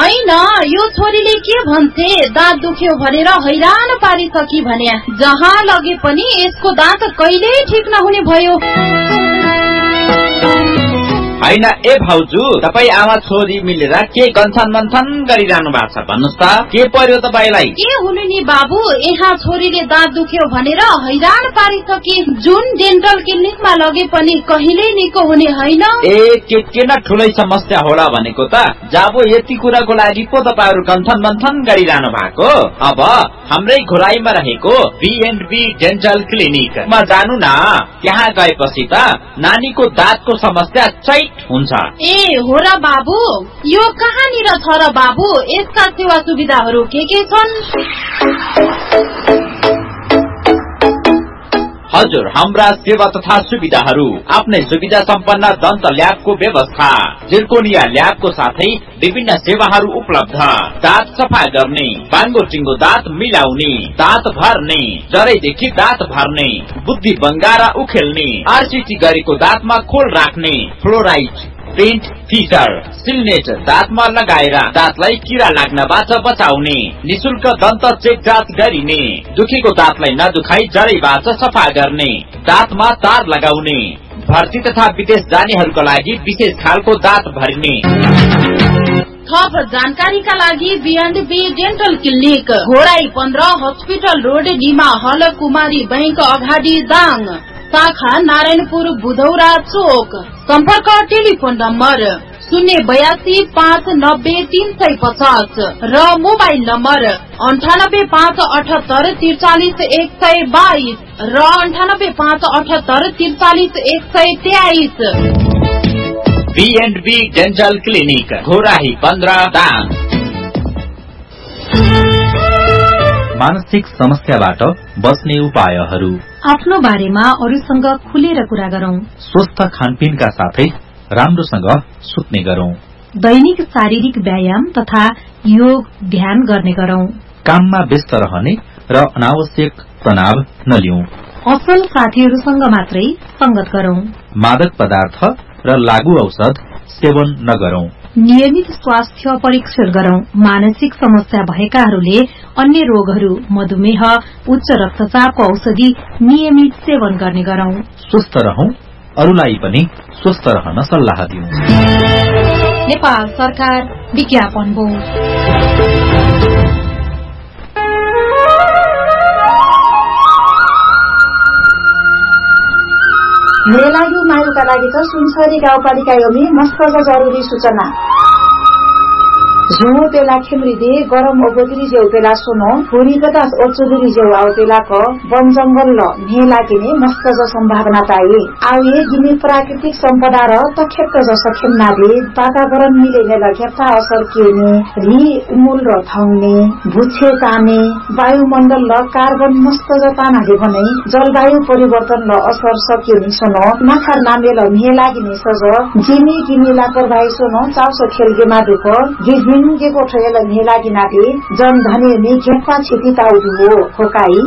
हैन यो छोरीले के भन्छे दाँत दुख्यो भनेर हैरान पारिसकी भने जहाँ लगे पनि यसको दाँत कहिल्यै ठीक नहुने भयो। हैन ए भाउजू तपाई आमा छोरी मिलेर के गन्थन मन्थन गरिरहनु भएको छ भन्नुस् त के पर्यो तपाईलाई? के हुनु नि बाबु यहाँ छोरीले दाँत दुख्यो भनेर हैरान पारिसकी जुन डेन्टल क्लिनिकमा लगे पनि कहिल्यै निको हुने हैन। ए के न ठुलै समस्या होला भनेको त जाबो यति कुराको लागि पो तपाईहरु गन्थन मन्थन गरिरहनु भएको। अब हाम्रै घोराईमा रहेको B&B डेन्टल क्लिनिकमा जानु न, त्यहाँ गएपछि त नानीको दाँतको समस्या चैट हुन्छ। ए हो र बाबु यो कहाँनिर छ र बाबु यसका सेवा सुविधाहरू के छन्? हजुर हाम्रा सेवा तथा सुविधाहरू आफ्नै सुविधा सम्पन्न दन्त ल्याबको व्यवस्था, जिर्कोनिया ल्याबको साथै विभिन्न सेवाहरू उपलब्ध। दाँत सफा गर्ने, बाङ्गो टिङ्गो दाँत मिलाउने, दाँत भर्ने, जरैदेखि दाँत भर्ने, बुद्धि बङ्गारा उखेल्ने, आरसीटी गरेको दाँतमा खोल राख्ने, फ्लोराइड पेन्ट फिटर, सिलनेट दाँतमा लगाएर दाँतलाई किरा लाग्नबाट बचाउने, निशुल्क दन्त चेक जाँच गरिने, दुखेको दाँतलाई नदुखाई जडैबाट सफा गर्ने, दाँतमा तार लगाउने, भर्ती तथा विदेश जानेहरूका लागि विशेष खालको दाँत भरिने। थप जानकारीका लागि B&B dental clinic Ghorahi 15 hospital road Nima हल कुमारी बैंक अगाडि दाङ, शाखा नारायणपुर बुधौरा चोक। सम्पर्क टेलिफोन नम्बर 082 590 350 र मोबाइल नम्बर 98 578 43 122 र 98 578 43 123। B&B dental clinic Ghorahi 15 Dang. मानसिक समस्याबाट बच्ने उपायहरू। आफ्नो बारेमा अरूसँग खुलेर कुरा गरौं। स्वस्थ खानपिनका साथै राम्रोसँग सुत्ने गरौं। दैनिक शारीरिक व्यायाम तथा योग ध्यान गर्ने गरौं। काममा व्यस्त रहने र अनावश्यक तनाव नलिउँ। असल साथीहरूसँग मात्रै संगत गरौं। मादक पदार्थ र लागू औषध सेवन नगरौं। नियमित स्वास्थ्य परीक्षण गरौं। मानसिक समस्या भएकाहरूले अन्य रोगहरू, मधुमेह, उच्च रक्तचापको औषधि नियमित सेवन गर्ने गरौं। स्वस्थ रहौं, अरूलाई पनि स्वस्थ रहन सल्लाह दिउँ। नेपाल सरकार विज्ञापन बोर्ड। मेरा लागि मायुका लागि त सुनसरी गाउँपालिका योमी मस्त जरुरी सूचना। झुमो पेला खेमृदे गरम ओबोदरी जेउ पेला सोनो फुरी गदास ओचुदरी जेउ आउ पेला को वन जंगल ल ने लागिने मस्त ज सम्भावना पाए। आउ ये गिनी प्राकृतिक सम्पदा र तखेत ज सखेमनाले वातावरण मिलेने लगेता असर केने रि उमुल र थाउने भुछे ताने वायुमण्डल ल कार्बन मस्त ज तानाले भने जलवायु परिवर्तन ल असर सकिने सोनो नाखर नामे ल ने लागिने सज जिनी गिनी लापरवाही सोनो चाउसो खेलगे मादुको गिजनी के कोठेल नेलागी नाते जन धने ने खेपा क्षति ताउदु हो खोकाई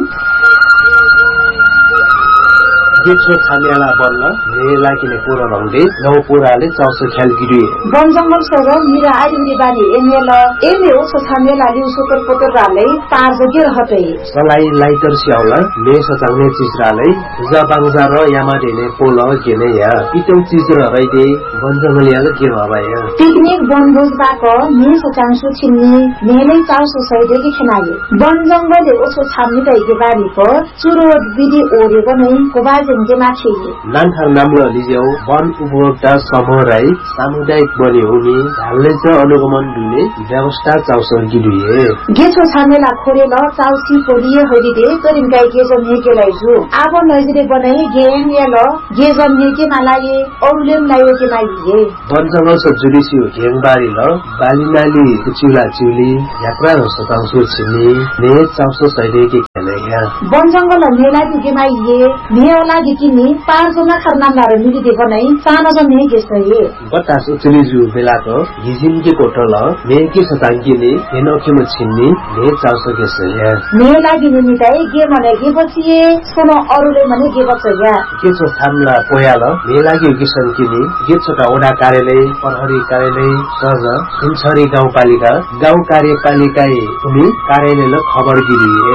गेट्रो छामेला बन्न नेलागिने पूरा रंगले नौ पूराले चाउसो ख्याल गिरिए वन जंगल सग मिरा आइरी बानी एमे ओसो छामेला लिउ सोतर पोतर राले पार जगे रहते सलाई लाइटर स्याउला ले सचाउने चीज राले जबाङजा र यामा देने पोल गेने या इतौ चीज र रइदे वन जंगल याले के भबाया पिकनिक बनभोज बाको ने सचांसु छिन्नी नेले चाउसो सैदे के खनाले वन जंगलले ओसो छाम्नी दैके बारीको चुरो विधि ओरे बनै कोबाज नान्थार नाम्लो लिजेउ वन उपभोक्ता समूह राई सामुदायिक बने हुने हालले चाहिँ अनुगमन दिने व्यवस्था चाउसर गिरिए गेछो छामेला खोरेल चाउसी पोलिए हरिदे तरिन गाई गेजम हेकेलाई छु आब नजरे बनाई गेम याल गेजम हेके मालागे औलेम लायो के माइए वन जंगल स जुडिसी घेङबारी ल बालिनाली चिउला चिउली यात्रा र सताउँसो छिने ने चाउसो सैदे के छने यहाँ वन जंगल मेलागी गेमाइए मेलागी किन्नी 5 जना खरनामदार मिलिदे बनाई सानो जने गेसए बतास उचली जु बेलाको हिजिन के कोटल मेकी सतांकीले हेनोके म छिन्नी मे चाउस गेसए मेलागी निमिताई गे मने गे बचिए सोनो अरुले मने गे बचया के छ थामला पोयाल मेलागी किसन किनी गे छोटा ओडा कार्यालय प्रहरी कार्यालय सहज सुनछरी गाउँपालिका गाउँ कार्यपालिकाए उनी कार्यालयले खबर गिरिए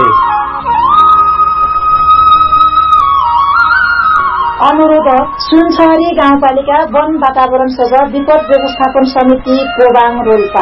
अनुरोध सुनछरी गाउँपालिका वन वातावरण सभा विपद व्यवस्थापन समिति कोबाङ रोल्पा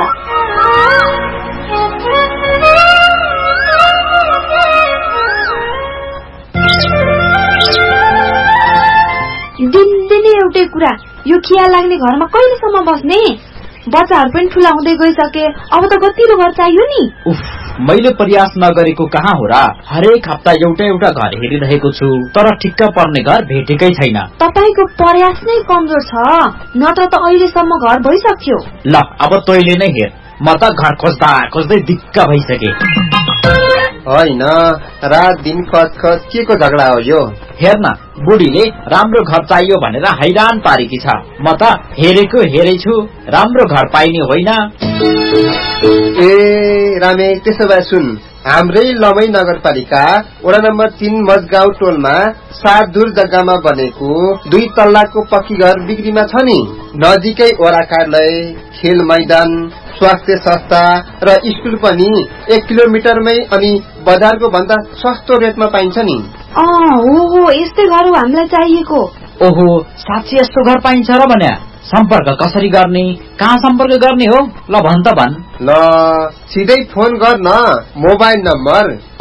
दिनदिनै एउटै कुरा यो खिया लाग्ने घरमा कहिलेसम्म बस्ने बच्चाहरू पनि ठुला हुँदै गइसके अब त कतिरो घर चाहियो नि मैले प्रयास नगरेको कहाँ हो र हरेक हप्ता एउटा एउटा घर हेरिरहेको छु तर ठिक्क पर्ने घर भेटेकै छैन तपाईको प्रयास नै कमजोर छ नत्र त अहिलेसम्म घर भइसक्यो ल अब तैले नै हेर म त घर खोज्दा खोज्दै दिक्क भइसके होइन रात दिन खच के को झगडा हो यो हेर्न बुढीले राम्रो घर चाहियो भनेर हैरान पारेकी छ म त हेरेको हेरेछु राम्रो घर पाइने होइन ए रामे त्यसो भए सुन हाम्रै लमै नगरपालिका वडा नम्बर 3 मजगाउँ टोलमा 7 दूर जग्गामा बनेको 2 तल्लाको पक्की घर बिक्रीमा छ नि नजिकै वडा कार्यालय खेल मैदान स्वास्थ्य संस्था र स्कुल पनि 1 किलोमिटरमै अनि बजारको भन्दा सस्तो रेटमा पाइन्छ नि ओहो यस्तै घर हो हामीलाई चाहिएको ओहो साँच्चै यस्तो घर पाइन्छ र भने सम्पर्क कसरी गर्ने कहाँ सम्पर्क गर्ने हो ल भन त भन ल सिधै फोन गर न मोबाइल नम्बर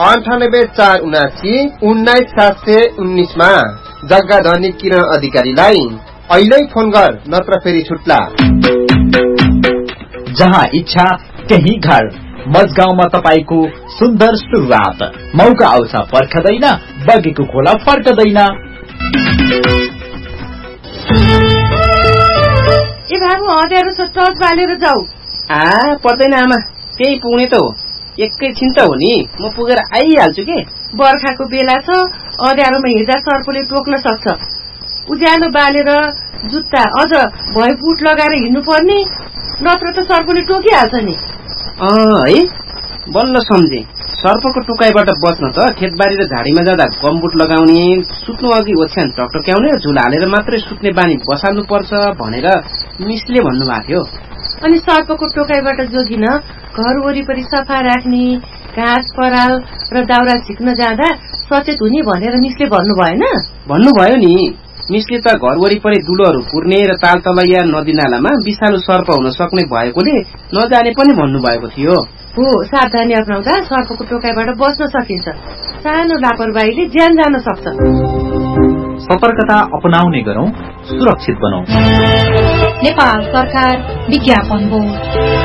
9847799719 मा जग्गा धनी किरण अधिकारीलाई अहिले फोन गर नत्र फेरि छुट्ला जहाँ इच्छा त्यही घर मजगाउँमा तपाईको सुन्दर सुरुवात मौका आउँछ पर्खदैन बगेको खोला फर्कदैन ए बाबु हँदेर टच बालेर जाऊ पर्दैन आमा त्यही पुग्ने त हो एकैछिन त हो नि म पुगेर आइहाल्छु के बर्खाको बेला छ अँध्यारोमा हिँड्दा सर्पले टोक्न सक्छ उज्यालो बालेर जुत्ता अझ भए बुट लगाएर हिँड्नु पर्ने नत्र त सर्पले टोकिहाल्छ नि है बल्ल सम्झे सर्पको टुकाइबाट बच्न त खेतबारी र झाडीमा जाँदा गमबुट लगाउने सुत्नु अघि ओछ्यान टकटक्याउने र झुल हालेर मात्रै सुत्ने बानी बसाल्नु पर्छ भनेर मिसले भन्नुभएको थियो अनि सर्पको टोकाइबाट जोगिन घर वरिपरि सफा राख्ने घाँस पराल र दाउरा झिक्न जाँदा सचेत हुने भनेर मिसले भन्नु भएन भन्नुभयो नि मिसले त घर वरिपरि दुलोहरू पुर्ने र ताल तलैया नदी नालामा विषालु सर्प हुन सक्ने भएकोले नजाने पनि भन्नुभएको थियो हो सावधानी अपनाउँदा सर्पको टोकाइबाट बच्न सकिन्छ सानो लापरवाहीले ज्यान जान सक्छ सतर्कता अपनाउने गरौं सुरक्षित बनौं नेपाल सरकार विज्ञापन बोर्ड